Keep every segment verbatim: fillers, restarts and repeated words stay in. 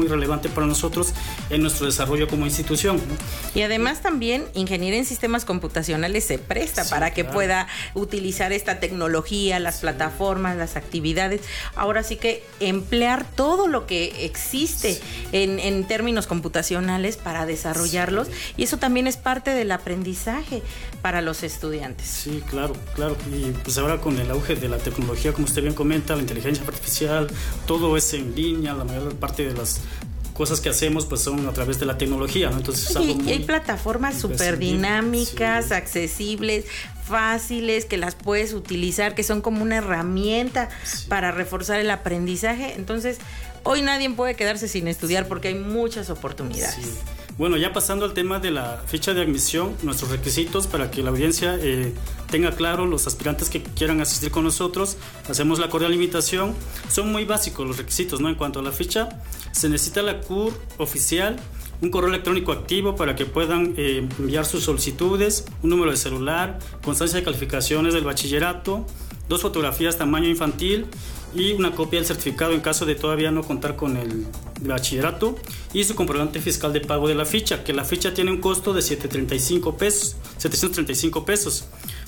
muy relevante para nosotros en nuestro desarrollo como institución, ¿no? Y además también ingeniería en sistemas computacionales se presta sí, para que claro. pueda utilizar esta tecnología, las sí. plataformas, las actividades. Ahora sí que emplear todo lo que existe sí. en, en términos computacionales para desarrollarlos sí. y eso también es parte del aprendizaje para los estudiantes. Sí, claro, claro. Y pues ahora con el auge de la tecnología, como usted bien comenta, la inteligencia artificial, todo es en línea, la mayor parte de las cosas que hacemos pues son a través de la tecnología, ¿no? Entonces es algo muy, y hay plataformas súper dinámicas, sí. accesibles, fáciles, que las puedes utilizar, que son como una herramienta sí. para reforzar el aprendizaje. Entonces, hoy nadie puede quedarse sin estudiar porque hay muchas oportunidades. Sí. Bueno, ya pasando al tema de la ficha de admisión, nuestros requisitos para que la audiencia eh, tenga claro, los aspirantes que quieran asistir con nosotros, hacemos la cordial invitación. Son muy básicos los requisitos, ¿no? En cuanto a la ficha, se necesita la C U R oficial, un correo electrónico activo para que puedan eh, enviar sus solicitudes, un número de celular, constancia de calificaciones del bachillerato, dos fotografías tamaño infantil y una copia del certificado en caso de todavía no contar con el bachillerato y su comprobante fiscal de pago de la ficha, que la ficha tiene un costo de setecientos treinta y cinco pesos, setecientos treinta y cinco pesos.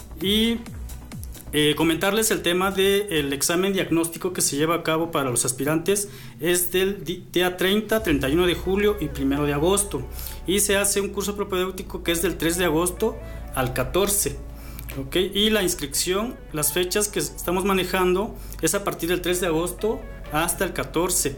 Y eh, comentarles el tema del examen diagnóstico que se lleva a cabo para los aspirantes es del día treinta, treinta y uno de julio y primero de agosto, y se hace un curso propedéutico que es del tres de agosto al catorce. Okay, y la inscripción, las fechas que estamos manejando es a partir del tres de agosto hasta el catorce.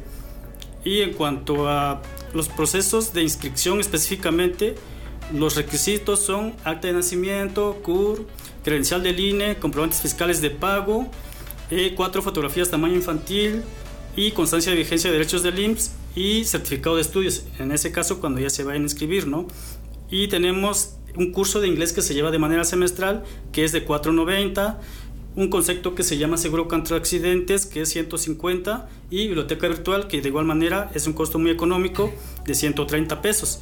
Y en cuanto a los procesos de inscripción específicamente, los requisitos son acta de nacimiento, C U R, credencial del I N E, comprobantes fiscales de pago, eh, cuatro fotografías tamaño infantil y constancia de vigencia de derechos del I M S S y certificado de estudios, en ese caso cuando ya se vayan a inscribir, ¿no? Y tenemos un curso de inglés que se lleva de manera semestral, que es de cuatro noventa, un concepto que se llama seguro contra accidentes, que es ciento cincuenta, y biblioteca virtual, que de igual manera es un costo muy económico, de ciento treinta pesos.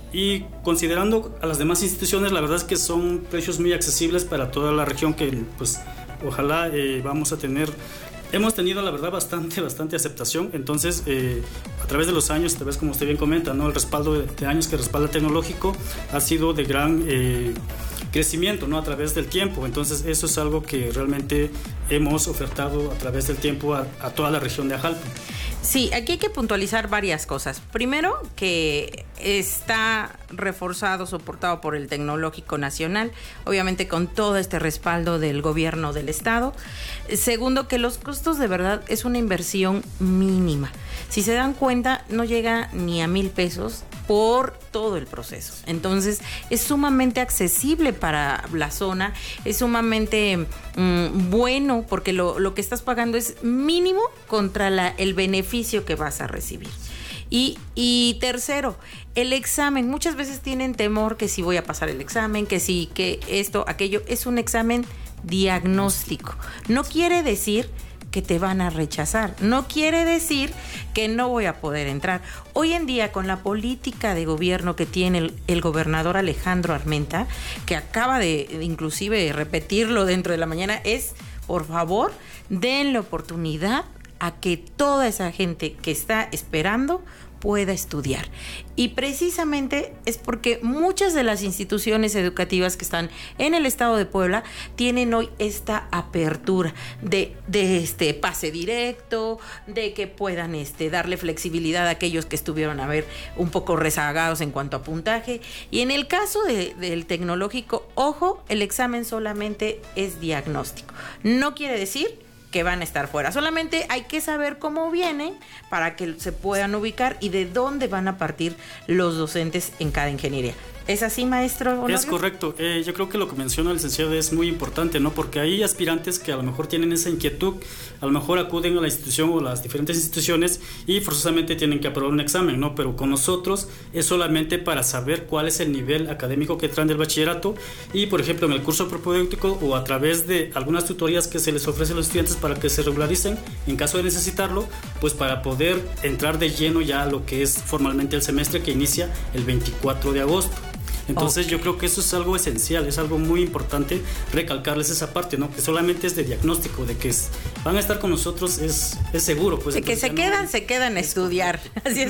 Y considerando a las demás instituciones, la verdad es que son precios muy accesibles para toda la región, que pues ojalá eh, vamos a tener. Hemos tenido, la verdad, bastante, bastante aceptación. Entonces, eh, a través de los años, tal vez como usted bien comenta, ¿no? El respaldo de, de años que respalda el tecnológico ha sido de gran eh, crecimiento, ¿no? A través del tiempo. Entonces, eso es algo que realmente hemos ofertado a través del tiempo a, a toda la región de Ajalpan. Sí, aquí hay que puntualizar varias cosas. Primero, que está reforzado, soportado por el Tecnológico Nacional, obviamente con todo este respaldo del gobierno del estado. Segundo, que los costos de verdad es una inversión mínima. Si se dan cuenta, no llega ni a mil pesos por todo el proceso. Entonces, es sumamente accesible para la zona, es sumamente mmm, bueno, porque lo, lo que estás pagando es mínimo contra la, el beneficio que vas a recibir. Y, y tercero, el examen. Muchas veces tienen temor que si voy a pasar el examen, que si, que esto, aquello. Es un examen diagnóstico. No quiere decir que te van a rechazar. No quiere decir que no voy a poder entrar. Hoy en día, con la política de gobierno que tiene el, el gobernador Alejandro Armenta, que acaba de inclusive repetirlo dentro de la mañana, es, por favor, den la oportunidad a que toda esa gente que está esperando pueda estudiar. Y precisamente es porque muchas de las instituciones educativas que están en el estado de Puebla tienen hoy esta apertura de, de este pase directo, de que puedan este, darle flexibilidad a aquellos que estuvieron a ver un poco rezagados en cuanto a puntaje. Y en el caso de, del tecnológico, ojo, el examen solamente es diagnóstico. No quiere decir que van a estar fuera. Solamente hay que saber cómo vienen para que se puedan ubicar y de dónde van a partir los docentes en cada ingeniería. ¿Es así, maestro Honorio? Es correcto. Eh, yo creo que lo que menciona el licenciado es muy importante, ¿no? Porque hay aspirantes que a lo mejor tienen esa inquietud, a lo mejor acuden a la institución o las diferentes instituciones y forzosamente tienen que aprobar un examen, ¿no? Pero con nosotros es solamente para saber cuál es el nivel académico que traen del bachillerato y, por ejemplo, en el curso propedéutico o a través de algunas tutorías que se les ofrece a los estudiantes para que se regularicen en caso de necesitarlo, pues para poder entrar de lleno ya a lo que es formalmente el semestre que inicia el veinticuatro de agosto. Entonces okay. Yo creo que eso es algo esencial, es algo muy importante recalcarles esa parte, ¿no? Que solamente es de diagnóstico, de que es, van a estar con nosotros, es, es seguro. Pues, de que se quedan, no, se quedan a estudiar. Así es.